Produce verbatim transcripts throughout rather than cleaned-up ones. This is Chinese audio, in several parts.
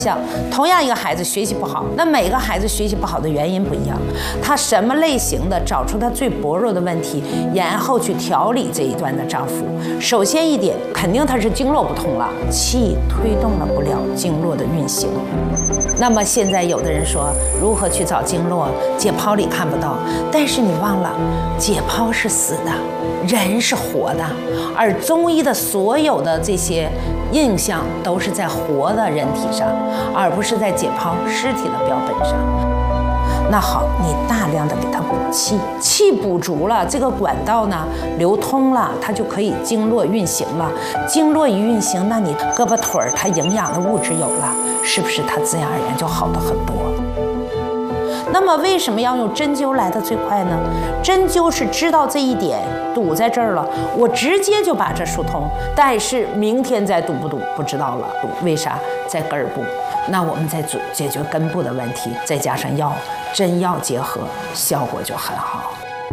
像同样一个孩子学习不好，那每个孩子学习不好的原因不一样，他什么类型的，找出他最薄弱的问题，然后去调理这一端的脏腑。首先一点，肯定他是经络不通了，气推动了不了经络的运行。那么现在有的人说，如何去找经络？解剖里看不到，但是你忘了，解剖是死的，人是活的，而中医的所有的这些印象都是在活的人体上，而不是在解剖尸体的标本上。那好，你大量的给它补气，气补足了，这个管道呢流通了，它就可以经络运行了。经络一运行，那你胳膊腿儿它营养的物质有了，是不是它自然而然就好的很多？那么为什么要用针灸来的最快呢？针灸是知道这一点堵在这儿了，我直接就把这疏通，但是明天再堵不堵不知道了，为啥？在根儿部。那我们再解决根部的问题，再加上药，针药结合，效果就很好。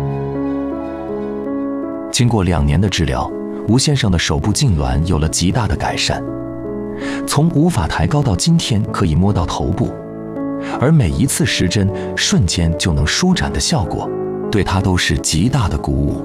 经过两年的治疗，吴先生的手部痉挛有了极大的改善，从无法抬高到今天可以摸到头部。而每一次施针瞬间就能舒展的效果，对他都是极大的鼓舞。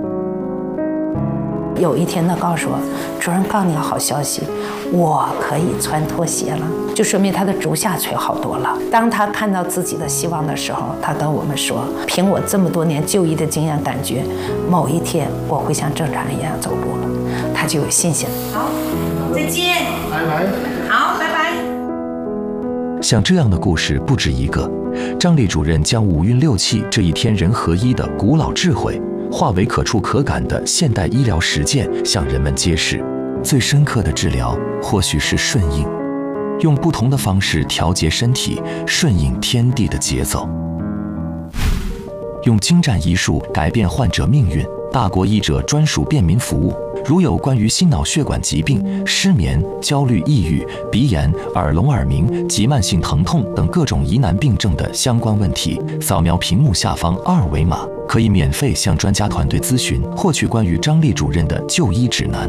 有一天他告诉我，主任告诉你个好消息，我可以穿拖鞋了，就说明他的足下垂好多了。当他看到自己的希望的时候，他跟我们说，凭我这么多年就医的经验，感觉某一天我会像正常人一样走路了，他就有信心。好，再见， 拜拜。 好，拜拜。 像这样的故事不止一个，张丽主任将五运六气这一天人合一的古老智慧，化为可触可感的现代医疗实践，向人们揭示，最深刻的治疗或许是顺应，用不同的方式调节身体，顺应天地的节奏，用精湛医术改变患者命运。大国医者专属便民服务，如有关于心脑血管疾病、失眠、焦虑、抑郁、鼻炎、耳聋耳鸣及慢性疼痛等各种疑难病症的相关问题，扫描屏幕下方二维码，可以免费向专家团队咨询，获取关于张丽主任的就医指南。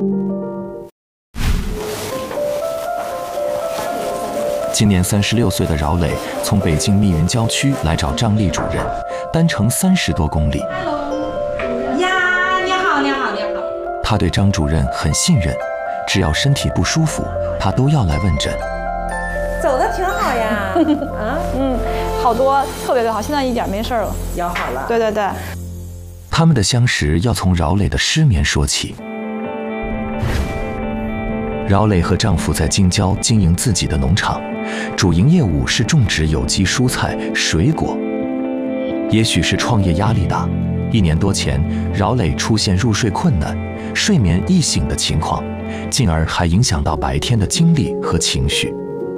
今年三十六岁的饶磊从北京密云郊区来找张丽主任，单程三十多公里。他对张主任很信任，只要身体不舒服，他都要来问诊。 走的挺好呀，啊， 嗯，好多，特别的好，现在一点没事了， 腰好了。 对对对。 他们的相识要从饶磊的失眠说起。饶磊和丈夫在京郊经营自己的农场，主营业务是种植有机蔬菜、水果。也许是创业压力大，一年多前，饶磊出现入睡困难、睡眠易醒的情况，进而还影响到白天的精力和情绪。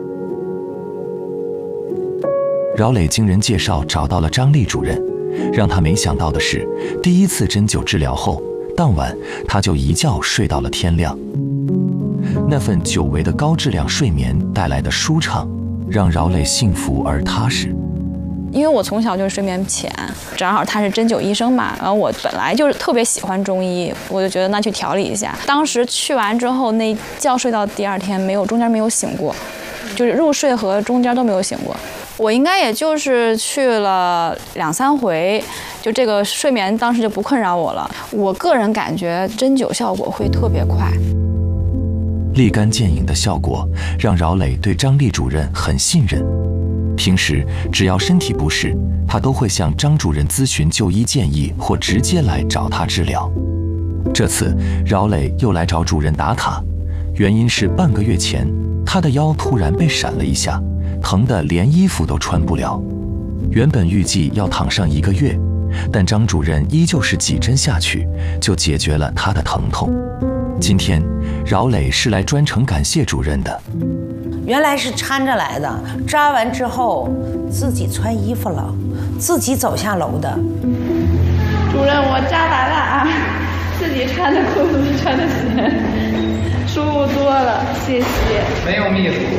饶磊经人介绍找到了张丽主任，让他没想到的是，第一次针灸治疗后，当晚他就一觉睡到了天亮。那份久违的高质量睡眠带来的舒畅，让饶磊幸福而踏实。 因为我从小就是睡眠浅，正好他是针灸医生嘛，然后我本来就是特别喜欢中医，我就觉得那去调理一下。当时去完之后，那觉睡到第二天没有，中间没有醒过，就是入睡和中间都没有醒过。我应该也就是去了两三回，就这个睡眠当时就不困扰我了。我个人感觉针灸效果会特别快。 立竿见影的效果让饶磊对张丽主任很信任，平时只要身体不适，他都会向张主任咨询就医建议，或直接来找他治疗。这次饶磊又来找主任打卡，原因是半个月前他的腰突然被闪了一下，疼得连衣服都穿不了。原本预计要躺上一个月，但张主任依旧是几针下去就解决了他的疼痛。今天饶磊是来专程感谢主任的。 原来是搀着来的，扎完之后自己穿衣服了，自己走下楼的。 主任，我扎完了啊，自己穿的裤子，穿的鞋，舒服多了，谢谢。 没有秘书。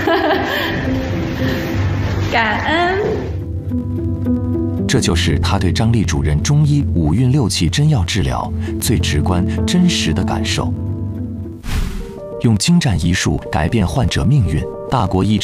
感恩。 这就是他对张丽主任中医五运六气针药治疗最直观真实的感受。用精湛医术改变患者命运， 大国医